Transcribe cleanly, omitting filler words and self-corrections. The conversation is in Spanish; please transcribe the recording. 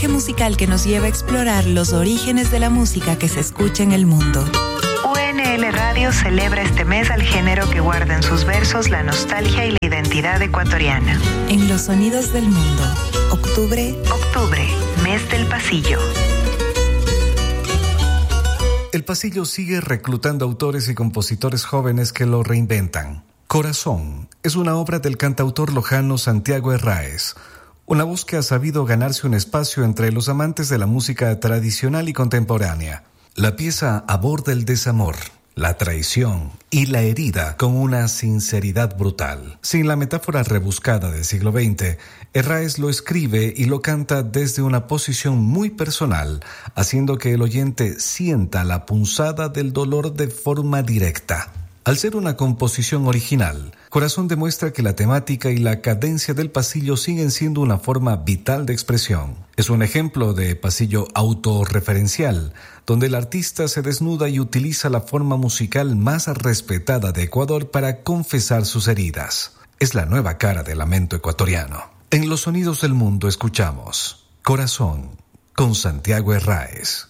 viaje musical que nos lleva a explorar los orígenes de la música que se escucha en el mundo. UNL Radio celebra este mes al género que guarda en sus versos la nostalgia y la identidad ecuatoriana. En los sonidos del mundo. Octubre, mes del pasillo. El pasillo sigue reclutando autores y compositores jóvenes que lo reinventan. Corazón es una obra del cantautor lojano Santiago Herráez, una voz que ha sabido ganarse un espacio entre los amantes de la música tradicional y contemporánea. La pieza aborda el desamor, la traición y la herida con una sinceridad brutal. Sin la metáfora rebuscada del siglo XX, Herráez lo escribe y lo canta desde una posición muy personal, haciendo que el oyente sienta la punzada del dolor de forma directa. Al ser una composición original, Corazón demuestra que la temática y la cadencia del pasillo siguen siendo una forma vital de expresión. Es un ejemplo de pasillo autorreferencial, donde el artista se desnuda y utiliza la forma musical más respetada de Ecuador para confesar sus heridas. Es la nueva cara del lamento ecuatoriano. En los sonidos del mundo escuchamos Corazón con Santiago Herráez.